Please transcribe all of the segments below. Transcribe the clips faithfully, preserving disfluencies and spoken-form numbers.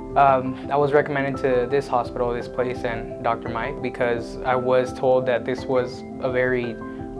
Um, I was recommended to this hospital, this place, and Doctor Mike because I was told that this was a very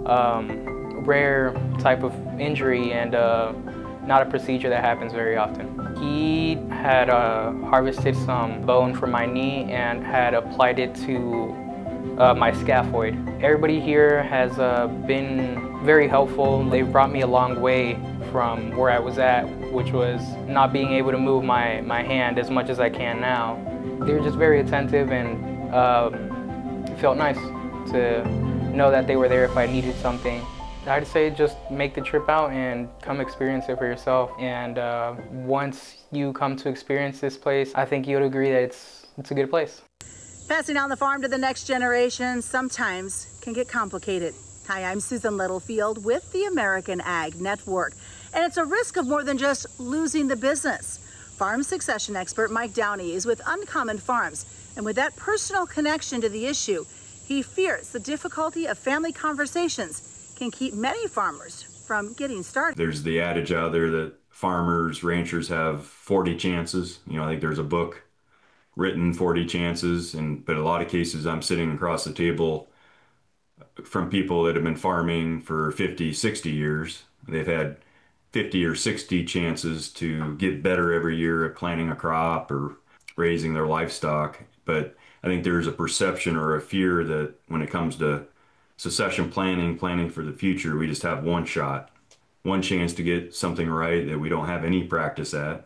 um, rare type of injury and uh, not a procedure that happens very often. He had uh, harvested some bone from my knee and had applied it to uh, my scaphoid. Everybody here has uh, been very helpful. They've brought me a long way from where I was at, which was not being able to move my, my hand as much as I can now. They were just very attentive, and um, it felt nice to know that they were there if I needed something. I'd say just make the trip out and come experience it for yourself. And uh, once you come to experience this place, I think you'll agree that it's, it's a good place. Passing on the farm to the next generation sometimes can get complicated. Hi, I'm Susan Littlefield with the American Ag Network. And it's a risk of more than just losing the business. Farm succession expert Mike Downey is with Uncommon Farms. And with that personal connection to the issue, he fears the difficulty of family conversations can keep many farmers from getting started. There's the adage out there that farmers, ranchers have forty chances. You know, I think there's a book written, forty chances, and but a lot of cases I'm sitting across the table from people that have been farming for fifty, sixty years. They've had fifty or sixty chances to get better every year at planting a crop or raising their livestock. But I think there's a perception or a fear that when it comes to succession planning, planning for the future, we just have one shot, one chance to get something right that we don't have any practice at.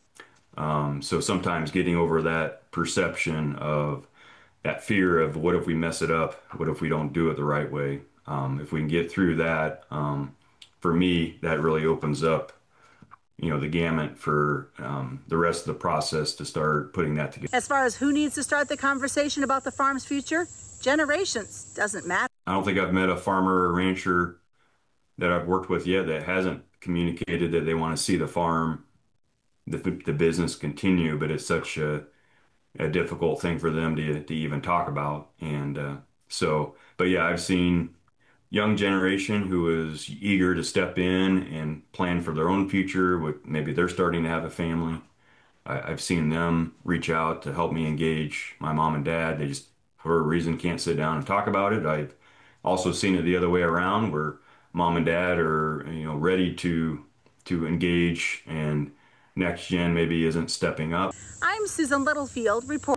Um, so sometimes getting over that perception of that fear of what if we mess it up, what if we don't do it the right way, um, if we can get through that, um, for me, that really opens up, you know, the gamut for um, the rest of the process to start putting that together. As far as who needs to start the conversation about the farm's future, generations doesn't matter. I don't think I've met a farmer or rancher that I've worked with yet that hasn't communicated that they want to see the farm, the, the business continue, but it's such a, a difficult thing for them to, to even talk about. And uh, so, but yeah, I've seen young generation who is eager to step in and plan for their own future. With maybe they're starting to have a family. I, I've seen them reach out to help me engage my mom and dad. They just, for a reason, can't sit down and talk about it. I've also seen it the other way around, where mom and dad are, you know, ready to to engage, and next gen maybe isn't stepping up. I'm Susan Littlefield, reporting.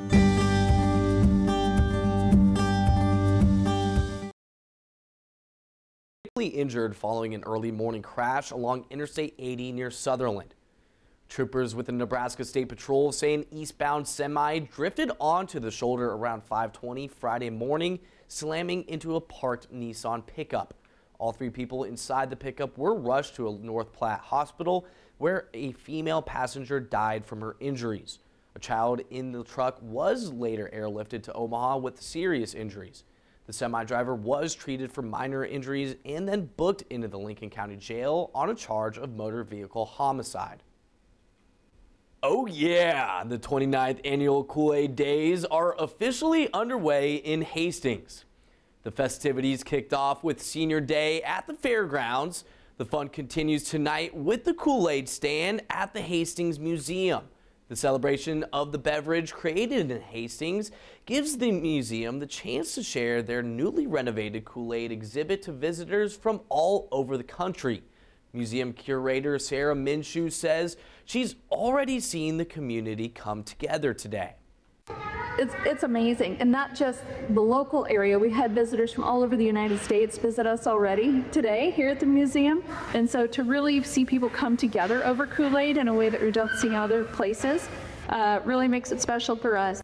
Injured following an early morning crash along Interstate eighty near Sutherland. Troopers with the Nebraska State Patrol say an eastbound semi drifted onto the shoulder around five twenty Friday morning, slamming into a parked Nissan pickup. All three people inside the pickup were rushed to a North Platte hospital, where a female passenger died from her injuries. A child in the truck was later airlifted to Omaha with serious injuries. The semi-driver was treated for minor injuries and then booked into the Lincoln County Jail on a charge of motor vehicle homicide. Oh yeah, the twenty-ninth annual Kool-Aid Days are officially underway in Hastings. The festivities kicked off with Senior Day at the fairgrounds. The fun continues tonight with the Kool-Aid stand at the Hastings Museum. The celebration of the beverage created in Hastings gives the museum the chance to share their newly renovated Kool-Aid exhibit to visitors from all over the country. Museum curator Sarah Minshew says she's already seen the community come together today. It's, it's amazing, and not just the local area. We had visitors from all over the United States visit us already today here at the museum, and so to really see people come together over Kool-Aid in a way that we don't see other places uh, really makes it special for us.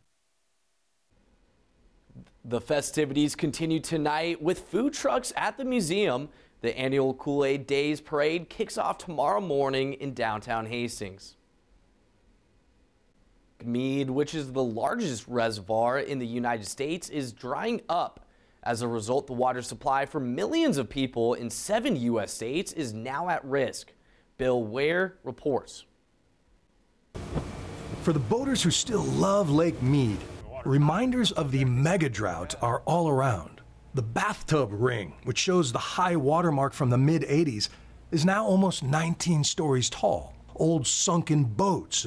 The festivities continue tonight with food trucks at the museum. The annual Kool-Aid Days Parade kicks off tomorrow morning in downtown Hastings. Mead, which is the largest reservoir in the United States, is drying up. As a result, the water supply for millions of people in seven U S states is now at risk. Bill Ware reports. For the boaters who still love Lake Mead, reminders of the mega drought are all around. The bathtub ring, which shows the high water mark from the mid eighties, is now almost nineteen stories tall. Old sunken boats